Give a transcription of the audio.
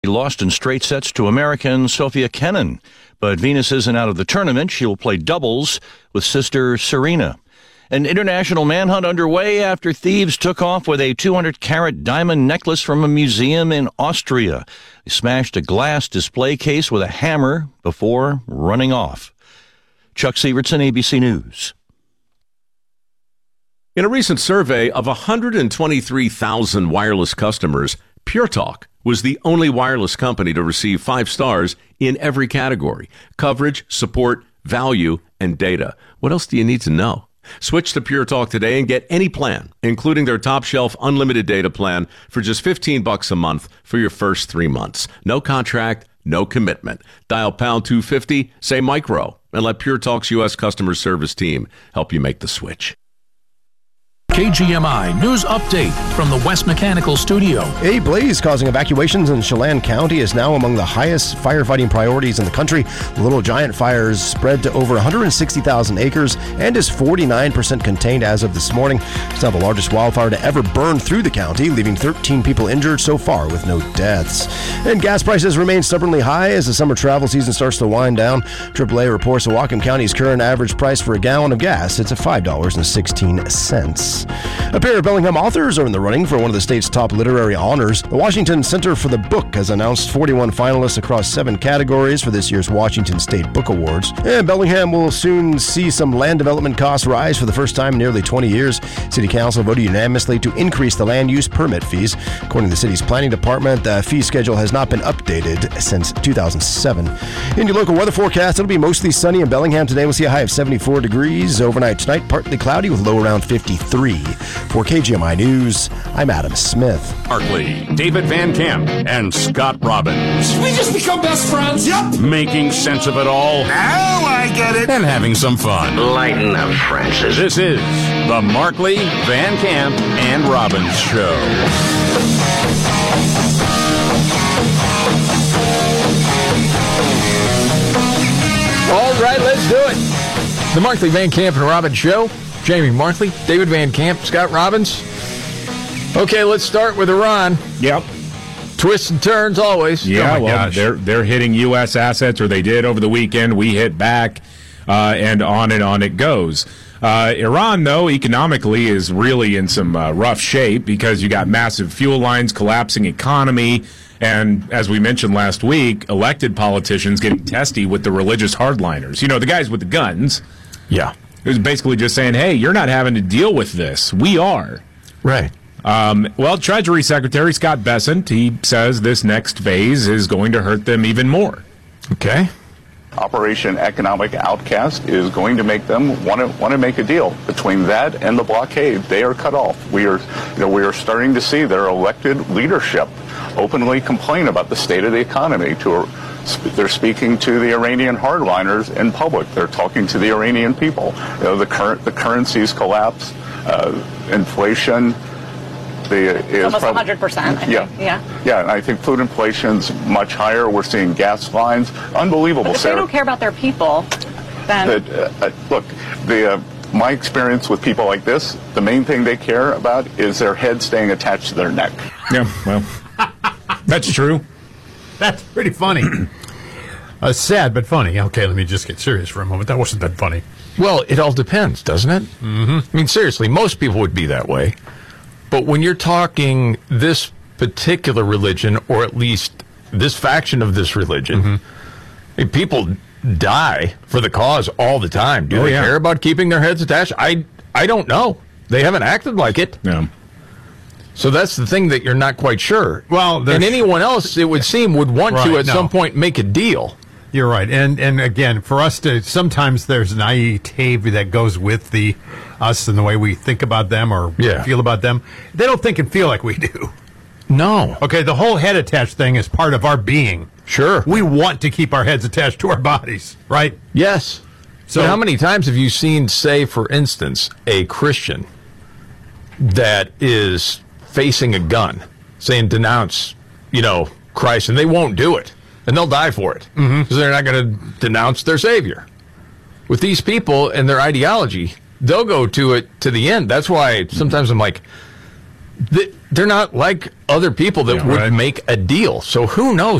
He lost in straight sets to American Sofia Kenin, but Venus isn't out of the tournament. She'll play doubles with sister Serena. An international manhunt underway after thieves took off with a 200-carat diamond necklace from a museum in Austria. They smashed a glass display case with a hammer before running off. Chuck Sievertson, ABC News. In a recent survey of 123,000 wireless customers, Pure Talk was the only wireless company to receive 5 stars in every category: coverage, support, value, and data. What else do you need to know? Switch to Pure Talk today and get any plan, including their top shelf unlimited data plan, for just $15 a month for your first 3 months. No contract, no commitment. Dial pound 250, say micro, and let Pure Talk's U.S. customer service team help you make the switch. KGMI News Update from the West Mechanical Studio. A blaze causing evacuations in Chelan County is now among the highest firefighting priorities in the country. The Little Giant fires spread to over 160,000 acres and is 49% contained as of this morning. It's now the largest wildfire to ever burn through the county, leaving 13 people injured so far with no deaths. And gas prices remain stubbornly high as the summer travel season starts to wind down. AAA reports the Whatcom County's current average price for a gallon of gas sits at $5.16. A pair of Bellingham authors are in the running for one of the state's top literary honors. The Washington Center for the Book has announced 41 finalists across 7 categories for this year's Washington State Book Awards. And Bellingham will soon see some land development costs rise for the first time in nearly 20 years. City Council voted unanimously to increase the land use permit fees. According to the city's planning department, the fee schedule has not been updated since 2007. In your local weather forecast, it'll be mostly sunny in Bellingham today. We'll see a high of 74 degrees. Overnight tonight, partly cloudy with low around 53. For KGMI News, I'm Adam Smith. Markley, David Van Camp, and Scott Robbins. We just become best friends? Yep. Making sense of it all. Now I get it. And having some fun. Lighten up, Francis. This is the Markley, Van Camp, and Robbins Show. All right, let's do it. The Markley, Van Camp, and Robbins Show. Jamie Markley, David Van Camp, Scott Robbins. Okay, let's start with Iran. Yep. Twists and turns always. Yeah, well, they're hitting U.S. assets, or they did over the weekend. We hit back, and on it goes. Iran, though, economically is really in some rough shape because you got massive fuel lines, collapsing economy, and as we mentioned last week, elected politicians getting testy with the religious hardliners. You know, the guys with the guns. Yeah. It was basically just saying, hey, you're not having to deal with this. We are. Right. Well, Treasury Secretary Scott Bessent, he says this next phase is going to hurt them even more. Okay. Operation Economic Outcast is going to make them want to make a deal. Between that and the blockade, they are cut off. We are starting to see their elected leadership openly complain about the state of the economy. They're speaking to the Iranian hardliners in public. They're talking to the Iranian people. You know, the currencies collapse, inflation. Almost 100%. Yeah, and I think food inflation's much higher. We're seeing gas lines, unbelievable. But if they don't care about their people, then look, my experience with people like this, the main thing they care about is their head staying attached to their neck. Yeah, well, that's true. That's pretty funny. Sad, but funny. Okay, let me just get serious for a moment. That wasn't that funny. Well, it all depends, doesn't it? Mm-hmm. I mean, seriously, most people would be that way. But when you're talking this particular religion, or at least this faction of this religion, I mean, people die for the cause all the time. Do they care about keeping their heads attached? I don't know. They haven't acted like it. No. So that's the thing that you're not quite sure. Well, and anyone else, it would seem, would want to at some point make a deal. You're right. And again, for us to, sometimes there's naivete that goes with us and the way we think about them or feel about them. They don't think and feel like we do. No. Okay, the whole head attached thing is part of our being. Sure. We want to keep our heads attached to our bodies, right? Yes. So how many times have you seen, say, for instance, a Christian that is facing a gun, saying denounce, Christ, and they won't do it, and they'll die for it because they're not going to denounce their Savior. With these people and their ideology, they'll go to it to the end. That's why sometimes I'm like, they're not like other people that would make a deal. So who knows